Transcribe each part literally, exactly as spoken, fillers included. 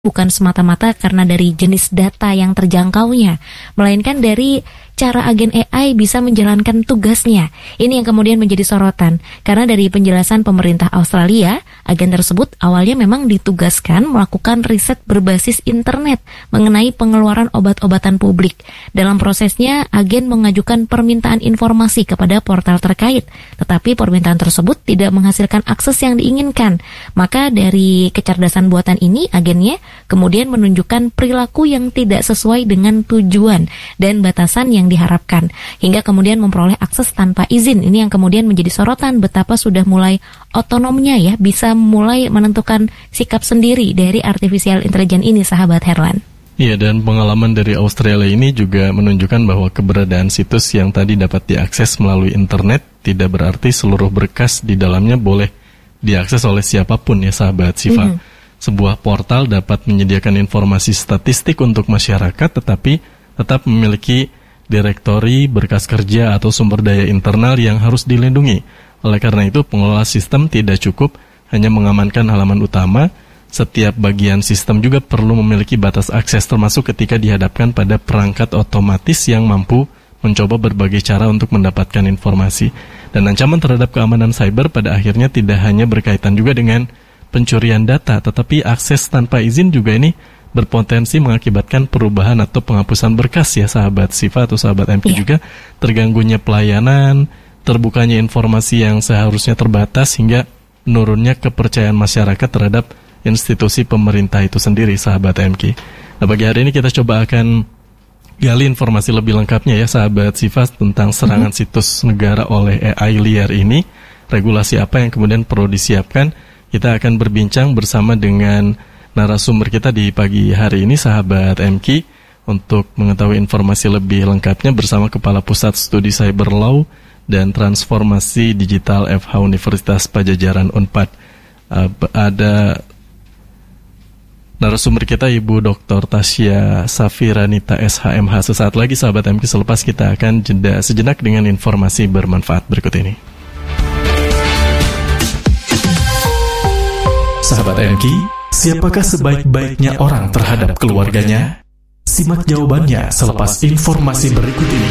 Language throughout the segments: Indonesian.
bukan semata-mata karena dari jenis data yang terjangkaunya, melainkan dari cara agen A I bisa menjalankan tugasnya. Ini yang kemudian menjadi sorotan, karena dari penjelasan pemerintah Australia, agen tersebut awalnya memang ditugaskan melakukan riset berbasis internet mengenai pengeluaran obat-obatan publik. Dalam prosesnya, agen mengajukan permintaan informasi kepada portal terkait, tetapi permintaan tersebut tidak menghasilkan akses yang diinginkan. Maka dari kecerdasan buatan ini, agennya kemudian menunjukkan perilaku yang tidak sesuai dengan tujuan dan batasan yang diharapkan, hingga kemudian memperoleh akses tanpa izin. Ini yang kemudian menjadi sorotan, betapa sudah mulai otonomnya ya, bisa mulai menentukan sikap sendiri dari artificial intelligence ini, sahabat Herlan. Iya, dan pengalaman dari Australia ini juga menunjukkan bahwa keberadaan situs yang tadi dapat diakses melalui internet tidak berarti seluruh berkas di dalamnya boleh diakses oleh siapapun ya, sahabat Sifa. Mm-hmm. Sebuah portal dapat menyediakan informasi statistik untuk masyarakat, tetapi tetap memiliki direktori, berkas kerja, atau sumber daya internal yang harus dilindungi. Oleh karena itu, pengelola sistem tidak cukup hanya mengamankan halaman utama. Setiap bagian sistem juga perlu memiliki batas akses, termasuk ketika dihadapkan pada perangkat otomatis yang mampu mencoba berbagai cara untuk mendapatkan informasi. Dan ancaman terhadap keamanan cyber pada akhirnya tidak hanya berkaitan juga dengan pencurian data, tetapi akses tanpa izin juga ini berpotensi mengakibatkan perubahan atau penghapusan berkas ya, sahabat Sifa atau sahabat M P, yeah. Juga terganggunya pelayanan, terbukanya informasi yang seharusnya terbatas, hingga menurunnya kepercayaan masyarakat terhadap institusi pemerintah itu sendiri, sahabat M K. Nah, pagi hari ini kita coba akan gali informasi lebih lengkapnya ya, sahabat Sifa, tentang serangan mm-hmm. situs negara oleh A I liar ini. Regulasi apa yang kemudian perlu disiapkan? Kita akan berbincang bersama dengan narasumber kita di pagi hari ini, sahabat M K, untuk mengetahui informasi lebih lengkapnya bersama Kepala Pusat Studi Cyber Law dan Transformasi Digital F H Universitas Padjadjaran Unpad. Uh, ada narasumber kita Ibu Doktor Tasya Safiranita S H M H. Sesaat lagi, sahabat M K, selepas kita akan jeda sejenak dengan informasi bermanfaat berikut ini. Sahabat M K, siapakah sebaik-baiknya orang terhadap keluarganya? Simak jawabannya selepas informasi berikut ini.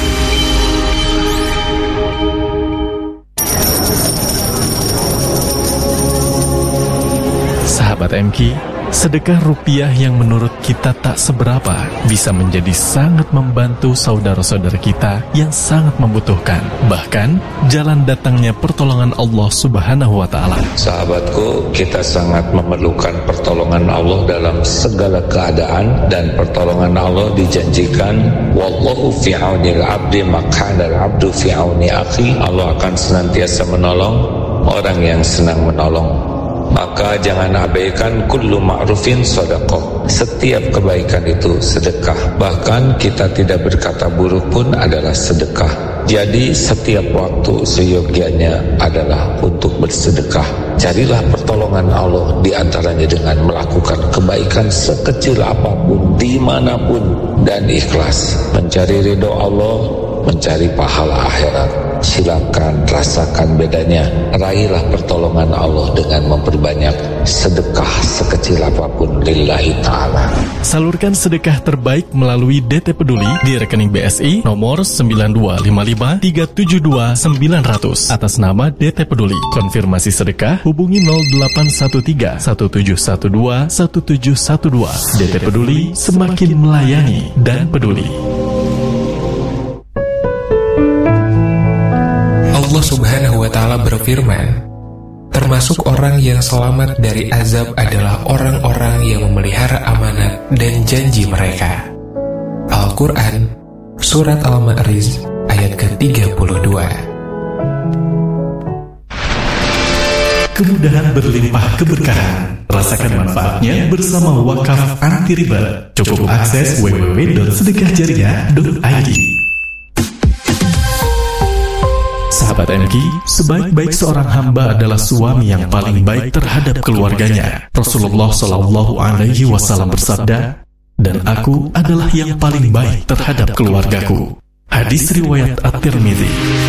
Sahabat M K, sedekah rupiah yang menurut kita tak seberapa bisa menjadi sangat membantu saudara-saudara kita yang sangat membutuhkan. Bahkan, jalan datangnya pertolongan Allah Subhanahu wa Ta'ala. Sahabatku, kita sangat memerlukan pertolongan Allah dalam segala keadaan, dan pertolongan Allah dijanjikan, wallahu fi aunil abdi maq'adal abdu fi auni akhi. Allah akan senantiasa menolong orang yang senang menolong. Maka jangan abaikan kullu ma'rufin sedekah. Setiap kebaikan itu sedekah. Bahkan kita tidak berkata buruk pun adalah sedekah. Jadi setiap waktu seyogianya adalah untuk bersedekah. Carilah pertolongan Allah di antaranya dengan melakukan kebaikan sekecil apapun, dimanapun, dan ikhlas. Mencari ridho Allah, mencari pahala akhirat. Silakan rasakan bedanya. Raihlah pertolongan Allah dengan memperbanyak sedekah sekecil apapun lillahi ta'ala. Salurkan sedekah terbaik melalui D T Peduli di rekening B S I nomor sembilan dua lima lima tiga tujuh dua sembilan nol nol atas nama D T Peduli. Konfirmasi sedekah hubungi nol delapan satu tiga satu tujuh satu dua satu tujuh satu dua. D T Peduli, semakin melayani dan peduli. Allah Subhanahu wa Ta'ala berfirman, termasuk orang yang selamat dari azab adalah orang-orang yang memelihara amanat dan janji mereka. Al-Quran, Surat Al-Ma'arij, ayat ke tiga puluh dua. Kemudahan berlimpah keberkahan. Rasakan manfaatnya bersama Wakaf Anti Riba. Cukup akses w w w titik sedekah jariah titik i d. Sahabat M K, sebaik-baik seorang hamba adalah suami yang paling baik terhadap keluarganya. Rasulullah Shallallahu Alaihi Wasallam bersabda, dan aku adalah yang paling baik terhadap keluargaku. Hadis riwayat At-Tirmidzi.